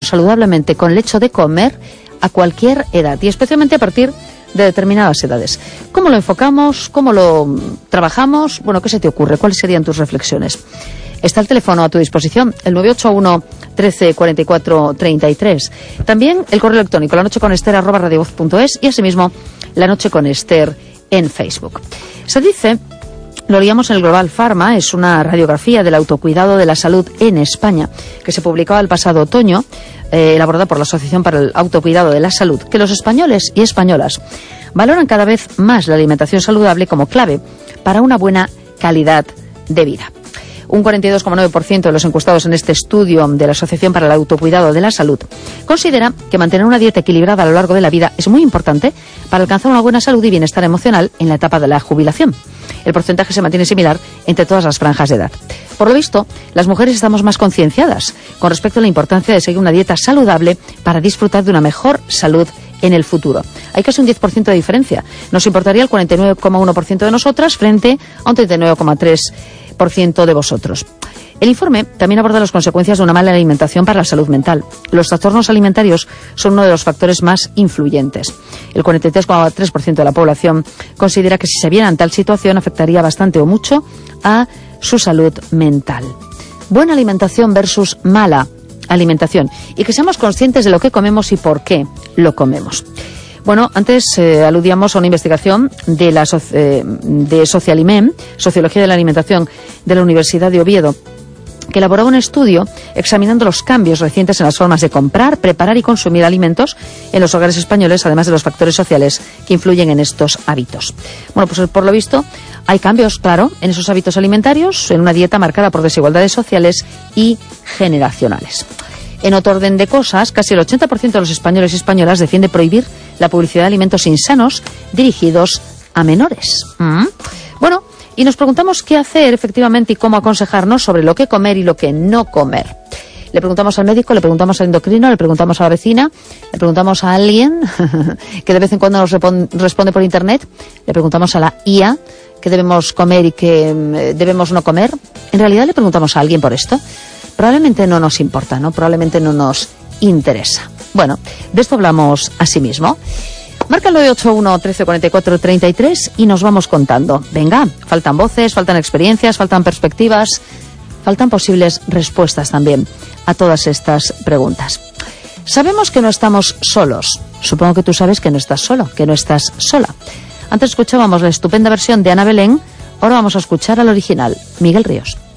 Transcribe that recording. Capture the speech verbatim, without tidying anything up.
saludablemente con el hecho de comer a cualquier edad y especialmente a partir de determinadas edades. ¿Cómo lo enfocamos? ¿Cómo lo trabajamos? Bueno, ¿qué se te ocurre? ¿Cuáles serían tus reflexiones? Está el teléfono a tu disposición, el nueve ocho uno, trece, cuarenta y cuatro, treinta y tres. También el correo electrónico, lanocheconester arroba radiovoz punto es y asimismo La Noche con Ester en Facebook. Se dice, lo leíamos en el Global Pharma, es una radiografía del autocuidado de la salud en España, que se publicaba el pasado otoño, eh, elaborada por la Asociación para el Autocuidado de la Salud, que los españoles y españolas valoran cada vez más la alimentación saludable como clave para una buena calidad de vida. Un cuarenta y dos coma nueve por ciento de los encuestados en este estudio de la Asociación para el Autocuidado de la Salud considera que mantener una dieta equilibrada a lo largo de la vida es muy importante para alcanzar una buena salud y bienestar emocional en la etapa de la jubilación. El porcentaje se mantiene similar entre todas las franjas de edad. Por lo visto, las mujeres estamos más concienciadas con respecto a la importancia de seguir una dieta saludable para disfrutar de una mejor salud en el futuro. Hay casi un diez por ciento de diferencia. Nos importaría el cuarenta y nueve coma uno por ciento de nosotras frente a un treinta y nueve coma tres por ciento por ciento de vosotros. El informe también aborda las consecuencias de una mala alimentación para la salud mental. Los trastornos alimentarios son uno de los factores más influyentes. El cuarenta y tres coma tres por ciento de la población considera que si se viera en tal situación afectaría bastante o mucho a su salud mental. Buena alimentación versus mala alimentación. Y que seamos conscientes de lo que comemos y por qué lo comemos. Bueno, antes eh, aludíamos a una investigación de la eh, de Socialimem, Sociología de la Alimentación, de la Universidad de Oviedo, que elaboraba un estudio examinando los cambios recientes en las formas de comprar, preparar y consumir alimentos en los hogares españoles, además de los factores sociales que influyen en estos hábitos. Bueno, pues por lo visto hay cambios, claro, en esos hábitos alimentarios, en una dieta marcada por desigualdades sociales y generacionales. En otro orden de cosas, casi el ochenta por ciento de los españoles y españolas defiende prohibir la publicidad de alimentos insanos dirigidos a menores. ¿Mm? Bueno, y nos preguntamos qué hacer efectivamente y cómo aconsejarnos sobre lo que comer y lo que no comer. Le preguntamos al médico, le preguntamos al endocrino, le preguntamos a la vecina, le preguntamos a alguien que de vez en cuando nos responde por internet, le preguntamos a la I A qué debemos comer y qué debemos no comer. En realidad le preguntamos a alguien por esto. Probablemente no nos importa, ¿no? Probablemente no nos interesa. Bueno, de esto hablamos asimismo. Marca el nueve ocho uno, trece, cuarenta y cuatro, treinta y tres y nos vamos contando. Venga, faltan voces, faltan experiencias, faltan perspectivas, faltan posibles respuestas también a todas estas preguntas. Sabemos que no estamos solos. Supongo que tú sabes que no estás solo, que no estás sola. Antes escuchábamos la estupenda versión de Ana Belén, ahora vamos a escuchar al original, Miguel Ríos.